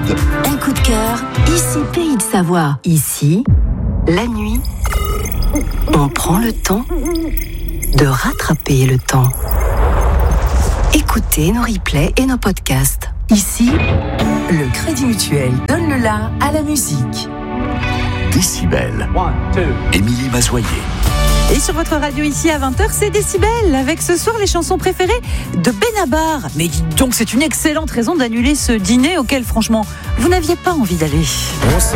Un coup de cœur, ici Pays de Savoie. Ici, la nuit, on prend le temps de rattraper le temps. Écoutez nos replays et nos podcasts. Ici, le Crédit Mutuel donne le la à la musique. Décibel. Émilie Mazoyer. Et sur votre radio ici à 20h, c'est Décibel, avec ce soir les chansons préférées de Benabar. Mais dites donc, c'est une excellente raison d'annuler ce dîner auquel franchement, vous n'aviez pas envie d'aller.